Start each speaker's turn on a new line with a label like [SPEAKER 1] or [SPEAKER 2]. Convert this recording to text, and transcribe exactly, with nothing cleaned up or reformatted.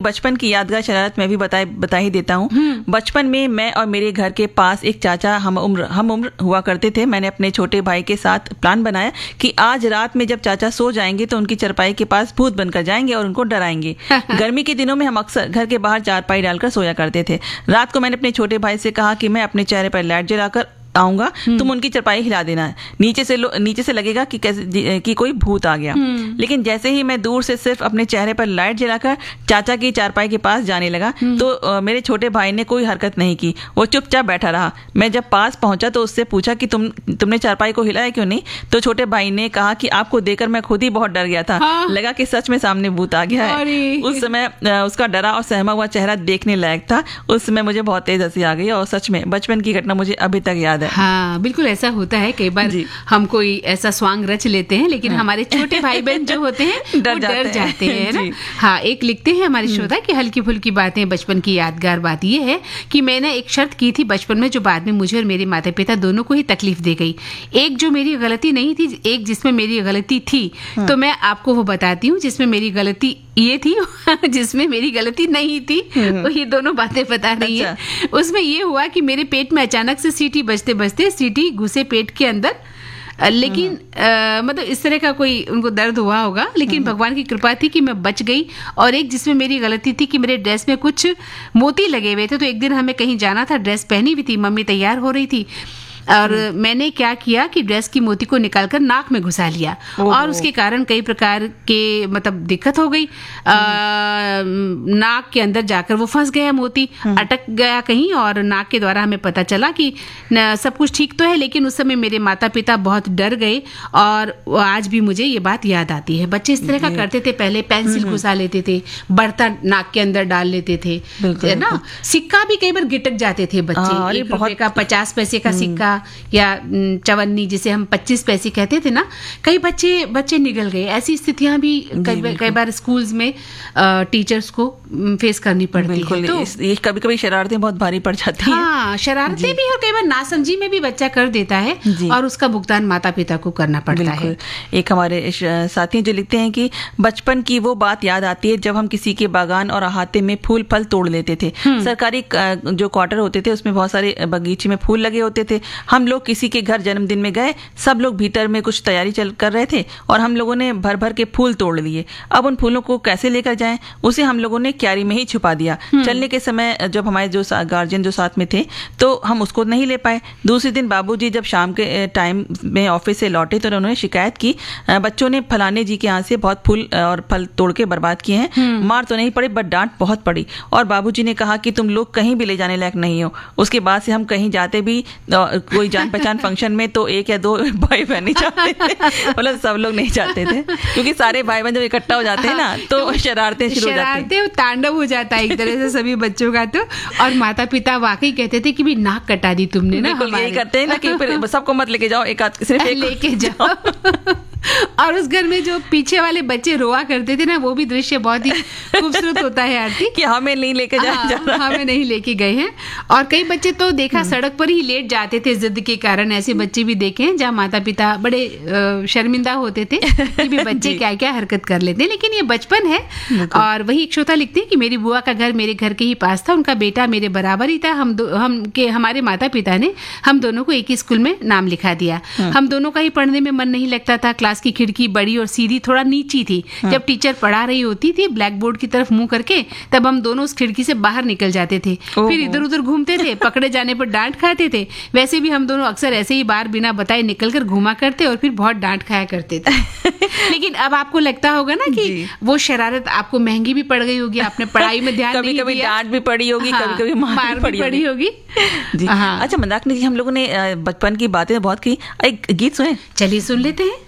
[SPEAKER 1] बचपन की यादगार शरारत मैं भी बता बता ही देता हूँ। बचपन में मैं और मेरे घर के पास एक चाचा हम उम्र हम उम्र हुआ करते थे। मैंने अपने छोटे भाई के साथ प्लान बनाया कि आज रात में जब चाचा सो जाएंगे तो उनकी चारपाई के पास भूत बनकर जाएंगे और उनको डराएंगे। गर्मी के दिनों में हम अक्सर घर के बाहर चारपाई डालकर सोया करते थे। रात को मैंने अपने छोटे भाई से कहा कि मैं अपने चेहरे पर लाइट जलाकर आऊंगा, तुम उनकी चारपाई हिला देना है, नीचे से नीचे से लगेगा कि कैसे कि कोई भूत आ गया। लेकिन जैसे ही मैं दूर से सिर्फ अपने चेहरे पर लाइट जलाकर चाचा की चारपाई के पास जाने लगा तो आ, मेरे छोटे भाई ने कोई हरकत नहीं की, वो चुपचाप बैठा रहा। मैं जब पास पहुंचा तो उससे पूछा कि तुम तुमने चारपाई को हिलाया क्यों नहीं? तो छोटे भाई ने कहा कि आपको देखकर मैं खुद ही बहुत डर गया था। हाँ। लगा कि सच में सामने भूत आ गया है। उस समय उसका डरा और सहमा हुआ चेहरा देखने लायक था। उस समय मुझे बहुत तेज हंसी आ गई और सच में बचपन की घटना मुझे अभी तक याद है।
[SPEAKER 2] हाँ, बिल्कुल ऐसा होता है। कई बार हम कोई ऐसा स्वांग रच लेते हैं लेकिन हाँ। हमारे छोटे भाई बहन जो होते हैं डर जाते, डर जाते हैं ना। हाँ, एक लिखते हैं हमारे श्रोता कि हल्की फुल्की बातें, बचपन की यादगार बात ये है कि मैंने एक शर्त की थी बचपन में जो बाद में मुझे और मेरे माता पिता दोनों को ही तकलीफ दे गई। एक जो मेरी गलती नहीं थी, एक जिसमें मेरी गलती थी। हाँ। तो मैं आपको वो बताती हूँ जिसमें मेरी गलती ये थी जिसमें मेरी गलती नहीं थी। वो ये दोनों बातें बता रही है। उसमें ये हुआ कि मेरे पेट में अचानक से सीटी बजते बजते सीटी घुसे पेट के अंदर। लेकिन आ, मतलब इस तरह का कोई उनको दर्द हुआ होगा, लेकिन भगवान की कृपा थी कि मैं बच गई। और एक जिसमें मेरी गलती थी कि मेरे ड्रेस में कुछ मोती लगे हुए थे। तो एक दिन हमें कहीं जाना था, ड्रेस पहनी हुई थी, मम्मी तैयार हो रही थी और मैंने क्या किया कि ड्रेस की मोती को निकालकर नाक में घुसा लिया और उसके कारण कई प्रकार के मतलब दिक्कत हो गई। आ, नाक के अंदर जाकर वो फंस गया मोती, अटक गया कहीं और नाक के द्वारा हमें पता चला कि न, सब कुछ ठीक तो है। लेकिन उस समय मेरे माता पिता बहुत डर गए और आज भी मुझे ये बात याद आती है। बच्चे इस तरह का करते थे, पहले पेंसिल घुसा लेते थे, बर्तन नाक के अंदर डाल लेते थे, है ना। सिक्का भी कई बार गिटक जाते थे बच्चे, एक रुपए का, पचास पैसे का सिक्का या चवन्नी जिसे हम पच्चीस पैसे कहते थे ना, कई बच्चे बच्चे निगल गए। ऐसी स्थितियां भी कई बार स्कूल्स में टीचर्स को फेस करनी पड़ती है। तो
[SPEAKER 1] ये कभी कभी शरारतें बहुत भारी पड़ जाती हैं।
[SPEAKER 2] हाँ, शरारतें भी और कई बार नासमझी में भी बच्चा कर देता है और उसका भुगतान माता पिता को करना पड़ता है।
[SPEAKER 1] एक हमारे साथी जो लिखते हैं कि बचपन की वो बात याद आती है जब हम किसी के बागान और अहाते में फूल फल तोड़ लेते थे। सरकारी जो क्वार्टर होते थे उसमें बहुत सारे बगीचे में फूल लगे होते थे। हम लोग किसी के घर जन्मदिन में गए, सब लोग भीतर में कुछ तैयारी चल कर रहे थे और हम लोगों ने भर भर के फूल तोड़ लिए। अब उन फूलों को कैसे लेकर जाएं, उसे हम लोगों ने क्यारी में ही छुपा दिया। चलने के समय जब हमारे जो गार्जियन जो साथ में थे तो हम उसको नहीं ले पाए। दूसरे दिन बाबूजी जब शाम के टाइम में ऑफिस से लौटे तो उन्होंने शिकायत की, बच्चों ने फलाने जी के यहाँ से बहुत फूल और फल तोड़ के बर्बाद किए हैं। मार तो नहीं पड़ी बट डांट बहुत पड़ी और बाबूजी ने कहा कि तुम लोग कहीं भी ले जाने लायक नहीं हो। उसके बाद से हम कहीं जाते भी कोई जान पहचान फंक्शन में तो एक या दो भाई बहन नहीं जाते थे, मतलब सब लोग नहीं जाते थे क्योंकि सारे भाई बहन जब इकट्ठा हो जाते हैं ना तो शरारतें शुरू हो जाती हैं,
[SPEAKER 2] तांडव हो जाता है एक तरह से सभी बच्चों का। तो और माता पिता वाकई कहते थे कि भी नाक कटा दी तुमने ना।
[SPEAKER 1] यही करते हैं ना कि फिर सबको मत लेके जाओ, एक आध सिर्फ एक
[SPEAKER 2] लेके जाओ। और उस घर में जो पीछे वाले बच्चे रोआ करते थे ना, वो भी दृश्य बहुत ही खूबसूरत होता है आरती
[SPEAKER 1] कि हमें नहीं लेके जा,
[SPEAKER 2] हाँ,
[SPEAKER 1] जा
[SPEAKER 2] हमें नहीं लेके गए हैं। और कई बच्चे तो देखा सड़क पर ही लेट जाते थे जिद के कारण। ऐसे बच्चे भी देखे हैं जहाँ माता पिता बड़े शर्मिंदा होते थे कि भी बच्चे क्या क्या हरकत कर लेते हैं। लेकिन ये बचपन है। और वही एक श्रोता लिखते हैं कि मेरी बुआ का घर मेरे घर के ही पास था, उनका बेटा मेरे बराबर ही था। हम हम के हमारे माता पिता ने हम दोनों को एक ही स्कूल में नाम लिखा दिया। हम दोनों का ही पढ़ने में मन नहीं लगता था। क्लास की खिड़की बड़ी और सीधी थोड़ा नीची थी। हाँ। जब टीचर पढ़ा रही होती थी ब्लैक बोर्ड की तरफ मुंह करके, तब हम दोनों उस खिड़की से बाहर निकल जाते थे, फिर इधर उधर घूमते थे, पकड़े जाने पर डांट खाते थे। वैसे भी हम दोनों अक्सर ऐसे ही बाहर बिना बताए निकलकर घूमा करते और फिर बहुत डांट खाया करते थे। लेकिन अब आपको लगता होगा ना कि वो शरारत आपको महंगी भी पड़ गई होगी, आपने पढ़ाई में ध्यान
[SPEAKER 1] कभी कभी डांट भी पड़ी होगी, कभी कभी
[SPEAKER 2] मार भी पड़ी होगी।
[SPEAKER 1] अच्छा मंदाकिनी जी, हम लोगों ने बचपन की बातें बहुत की, एक गीत सुने?
[SPEAKER 2] चलिए सुन लेते हैं।